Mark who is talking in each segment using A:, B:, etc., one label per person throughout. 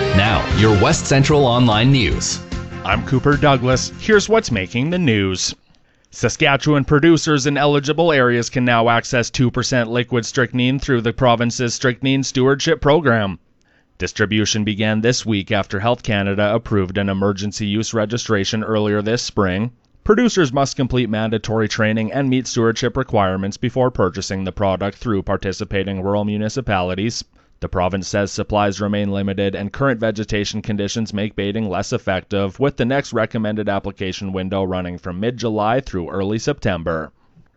A: Now, your West Central Online News.
B: I'm Cooper Douglas. Here's what's making the news. Saskatchewan producers in eligible areas can now access 2% liquid strychnine through the province's Strychnine Stewardship Program. Distribution began this week after Health Canada approved an emergency use registration earlier this spring. Producers must complete mandatory training and meet stewardship requirements before purchasing the product through participating rural municipalities. The province says supplies remain limited and current vegetation conditions make baiting less effective, with the next recommended application window running from mid-July through early September.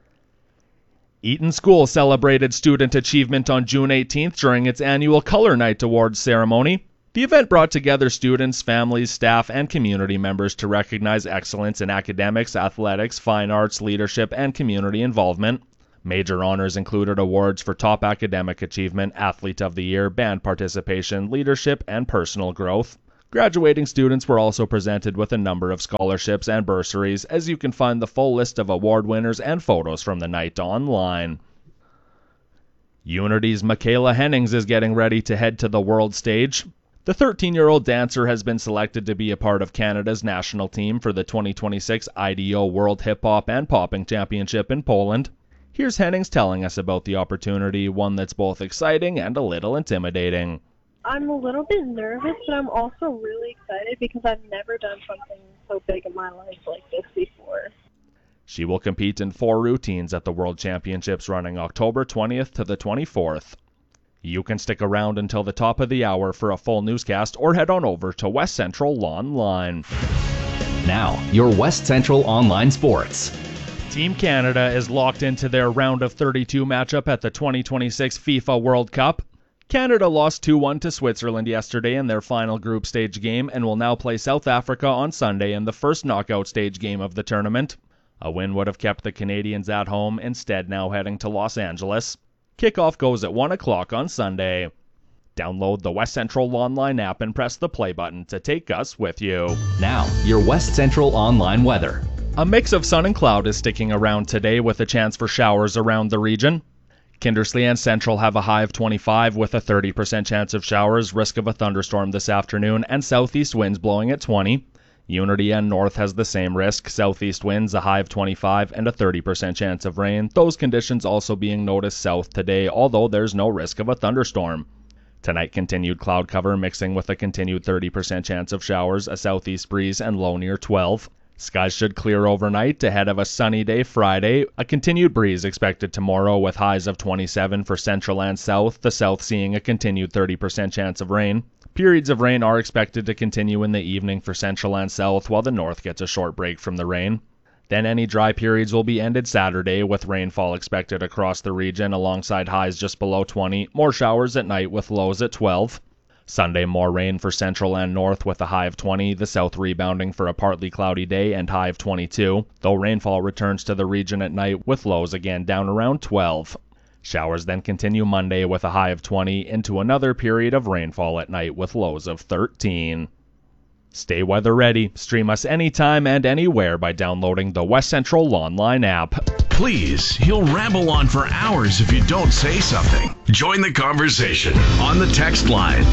B: Eaton School celebrated student achievement on June 18th during its annual Color Night Awards ceremony. The event brought together students, families, staff, and community members to recognize excellence in academics, athletics, fine arts, leadership, and community involvement. Major honors included awards for top academic achievement, athlete of the year, band participation, leadership, and personal growth. Graduating students were also presented with a number of scholarships and bursaries, as you can find the full list of award winners and photos from the night online. Unity's Michaela Hennings is getting ready to head to the world stage. The 13-year-old dancer has been selected to be a part of Canada's national team for the 2026 IDO World Hip Hop and Popping Championship in Poland. Here's Hennings telling us about the opportunity, one that's both exciting and a little intimidating.
C: I'm a little bit nervous, but I'm also really excited because I've never done something so big in my life like this before.
B: She will compete in 4 routines at the World Championships running October 20th to the 24th. You can stick around until the top of the hour for a full newscast or head on over to West Central Online.
A: Now, your West Central Online Sports.
B: Team Canada is locked into their round of 32 matchup at the 2026 FIFA World Cup. Canada lost 2-1 to Switzerland yesterday in their final group stage game and will now play South Africa on Sunday in the first knockout stage game of the tournament. A win would have kept the Canadians at home, instead now heading to Los Angeles. Kickoff goes at 1 o'clock on Sunday. Download the West Central Online app and press the play button to take us with you.
A: Now, your West Central Online weather.
B: A mix of sun and cloud is sticking around today with a chance for showers around the region. Kindersley and Central have a high of 25 with a 30% chance of showers, risk of a thunderstorm this afternoon, and southeast winds blowing at 20. Unity and North has the same risk, southeast winds, a high of 25, and a 30% chance of rain. Those conditions also being noticed south today, although there's no risk of a thunderstorm. Tonight, continued cloud cover mixing with a continued 30% chance of showers, a southeast breeze, and low near 12. Skies should clear overnight ahead of a sunny day Friday. A continued breeze expected tomorrow with highs of 27 for central and south, the south seeing a continued 30% chance of rain. Periods of rain are expected to continue in the evening for central and south, while the north gets a short break from the rain. Then any dry periods will be ended Saturday, with rainfall expected across the region alongside highs just below 20, more showers at night with lows at 12. Sunday, more rain for central and north with a high of 20, the south rebounding for a partly cloudy day and high of 22, though rainfall returns to the region at night with lows again down around 12. Showers then continue Monday with a high of 20 into another period of rainfall at night with lows of 13. Stay weather ready. Stream us anytime and anywhere by downloading the West Central Online app.
D: Please, he'll ramble on for hours if you don't say something. Join the conversation on the text line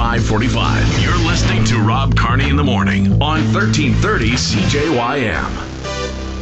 D: 306-882-4545. You're listening to Rob Carney in the Morning on 1330 CJYM.